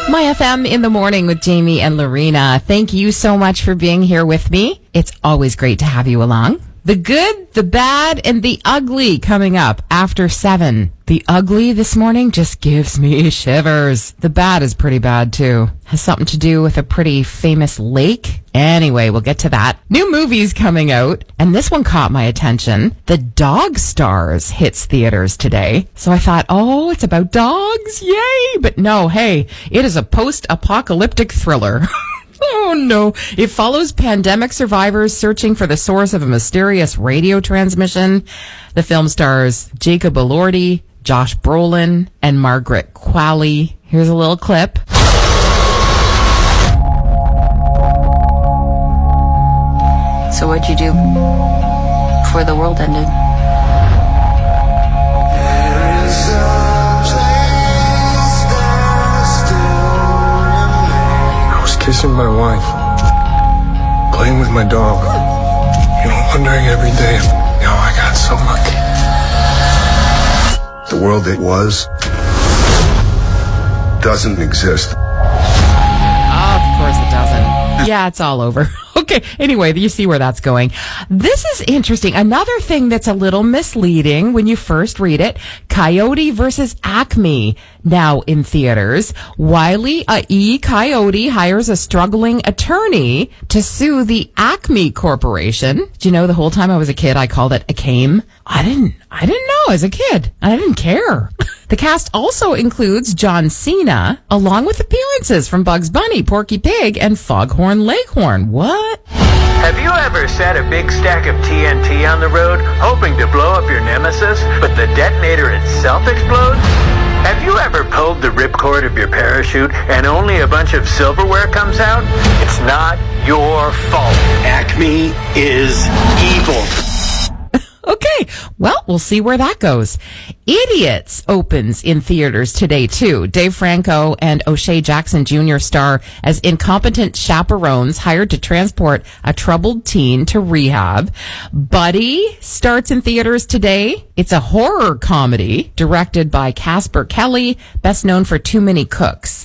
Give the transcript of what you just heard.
My FM in the morning with Jamie and Lorena. Thank you so much for being here with me. It's always great to have you along. The good, the bad, and the ugly coming up after 7. The ugly this morning just gives me shivers. The bad is pretty bad, too. Has something to do with a pretty famous lake. Anyway, we'll get to that. New movies coming out, and this one caught my attention. The Dog Stars hits theaters today. So I thought, oh, it's about dogs. Yay! But no, hey, it is a post-apocalyptic thriller. Oh, no. It follows pandemic survivors searching for the source of a mysterious radio transmission. The film stars Jacob Elordi, Josh Brolin, and Margaret Qualley. Here's a little clip. So what'd you do before the world ended? Kissing my wife, playing with my dog, wondering every day if, I got so lucky. The world that was doesn't exist. Of course it doesn't. Yeah, it's all over. Okay, anyway, you see where that's going. This is interesting. Another thing that's a little misleading when you first read it, Coyote versus Acme, now in theaters. Wiley E. Coyote hires a struggling attorney to sue the Acme Corporation. Do you know the whole time I was a kid, I called it ACAME? I didn't know as a kid. I didn't care. The cast also includes John Cena, along with appearances from Bugs Bunny, Porky Pig, and Foghorn Leghorn. What? Have you ever set a big stack of TNT on the road, hoping to blow up your nemesis, but the detonator itself explodes? Have you ever pulled the ripcord of your parachute and only a bunch of silverware comes out? It's not your fault. Acme is evil. Okay, well, we'll see where that goes. Idiots opens in theaters today, too. Dave Franco and O'Shea Jackson Jr. star as incompetent chaperones hired to transport a troubled teen to rehab. Buddy starts in theaters today. It's a horror comedy directed by Casper Kelly, best known for Too Many Cooks.